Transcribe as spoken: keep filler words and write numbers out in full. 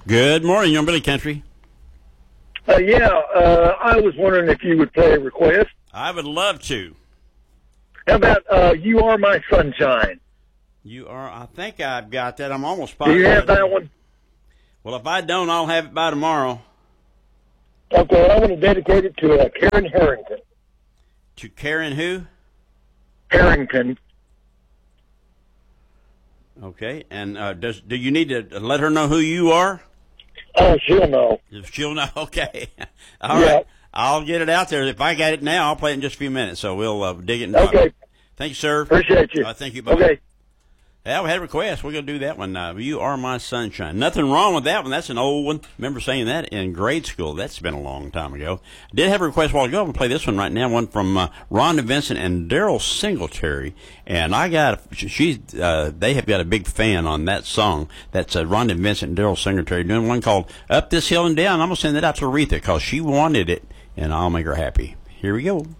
Good morning, Young Billy Country. Uh, yeah, uh, I was wondering if you would play a request. I would love to. How about uh, You Are My Sunshine? You are, I think I've got that. I'm almost Do positive. you have that one? Well, if I don't, I'll have it by tomorrow. Okay, I want to dedicate it to uh, Karen Harrington. To Karen who? Harrington. Okay, and uh, does do you need to let her know who you are? Oh, she'll know. If she'll know, okay. All Yeah. right, I'll get it out there. If I got it now, I'll play it in just a few minutes. So we'll uh, dig it and drop Okay. it. Thank you, sir. Appreciate you. Uh, thank you. Bye. Okay. Yeah, we had a request. We're going to do that one. Uh, you Are My Sunshine. Nothing wrong with that one. That's an old one. Remember saying that in grade school. That's been a long time ago. I did have a request a while ago. I'm going to play this one right now. One from uh, Rhonda Vincent and Daryl Singletary. And I got, she's, uh, they have got a big fan on that song. That's uh, Rhonda Vincent and Daryl Singletary doing one called Up This Hill and Down. I'm going to send that out to Aretha because she wanted it, and I'll make her happy. Here we go.